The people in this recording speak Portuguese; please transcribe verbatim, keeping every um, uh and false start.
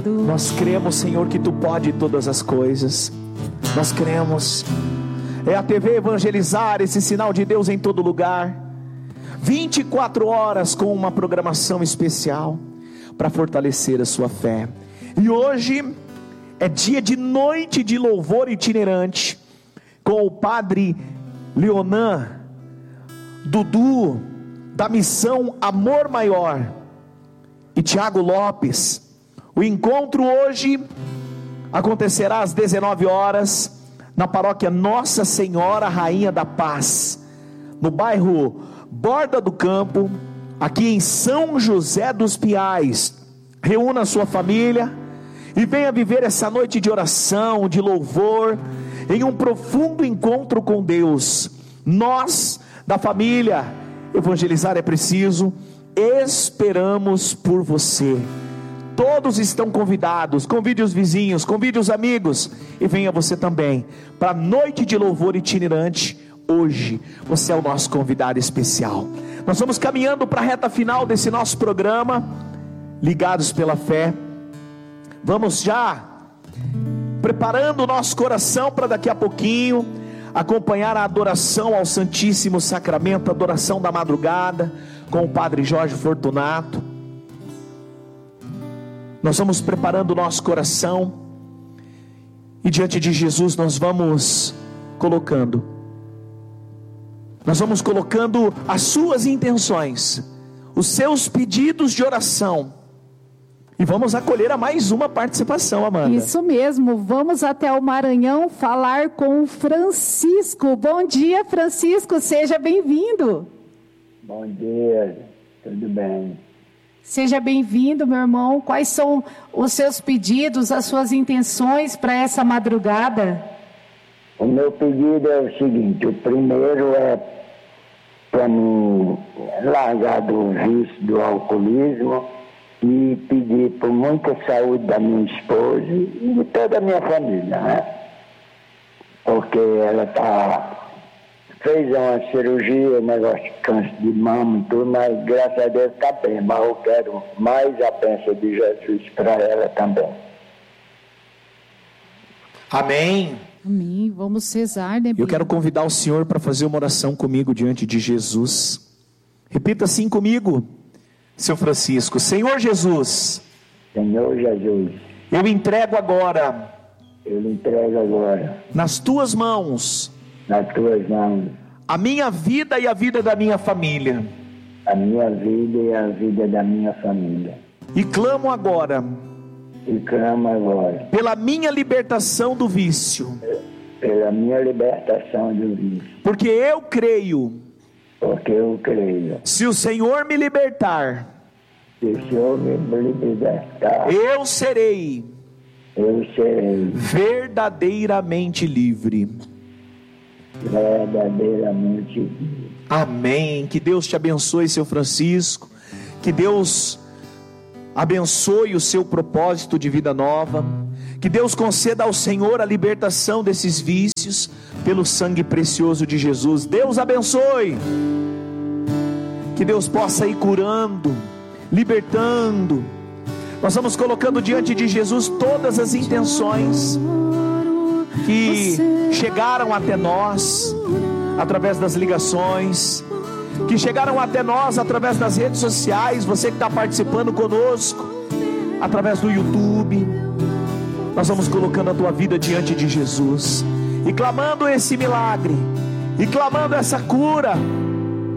Nós cremos, Senhor, que Tu pode todas as coisas. Nós cremos. É a T V Evangelizar, esse sinal de Deus em todo lugar, vinte e quatro horas com uma programação especial para fortalecer a sua fé. E hoje é dia de noite de louvor itinerante com o Padre Leonan Dudu, da missão Amor Maior, e Tiago Lopes. O encontro hoje acontecerá às dezenove horas na paróquia Nossa Senhora Rainha da Paz, no bairro Borda do Campo, aqui em São José dos Piais. Reúna a sua família e venha viver essa noite de oração, de louvor, em um profundo encontro com Deus. Nós, da família Evangelizar é Preciso, esperamos por você. Todos estão convidados. Convide os vizinhos, convide os amigos, e venha você também para a noite de louvor itinerante. Hoje você é o nosso convidado especial. Nós vamos caminhando para a reta final desse nosso programa, Ligados pela Fé. Vamos já preparando o nosso coração para daqui a pouquinho acompanhar a adoração ao Santíssimo Sacramento, a adoração da madrugada, com o Padre Jorge Fortunato. Nós vamos preparando o nosso coração, e diante de Jesus nós vamos colocando, nós vamos colocando as suas intenções, os seus pedidos de oração, e vamos acolher a mais uma participação, Amanda. Isso mesmo, vamos até o Maranhão falar com o Francisco. Bom dia, Francisco, seja bem-vindo. Bom dia, tudo bem? Seja bem-vindo, meu irmão. Quais são os seus pedidos, as suas intenções para essa madrugada? O meu pedido é o seguinte: o primeiro é para mim largar do vício do alcoolismo e pedir por muita saúde da minha esposa e de toda a minha família, né? Porque ela tá, fez uma cirurgia, um negócio de câncer de mama e tudo, mas graças a Deus está bem. Mas eu quero mais a bênção de Jesus para ela também. Amém. Amém. Vamos cesar, né? Eu quero convidar o senhor para fazer uma oração comigo diante de Jesus. Repita assim comigo, seu Francisco: Senhor Jesus, Senhor Jesus, eu entrego agora, eu lhe entrego agora nas tuas mãos, nas tuas mãos, a minha vida e a vida da minha família, a minha vida e a vida da minha família, e clamo agora, e clamo agora pela minha libertação do vício, pela minha libertação do vício, porque eu creio, porque eu creio, se o Senhor me libertar, se o Senhor me libertar, eu serei, eu serei verdadeiramente livre. verdadeiramente livre. Amém. Que Deus te abençoe, seu Francisco. Que Deus abençoe o seu propósito de vida nova. Que Deus conceda ao Senhor a libertação desses vícios pelo sangue precioso de Jesus. Deus abençoe. Que Deus possa ir curando, libertando. Nós vamos colocando diante de Jesus todas as intenções que chegaram até nós através das ligações, que chegaram até nós através das redes sociais. Você que está participando conosco através do YouTube, nós vamos colocando a tua vida diante de Jesus e clamando esse milagre, e clamando essa cura,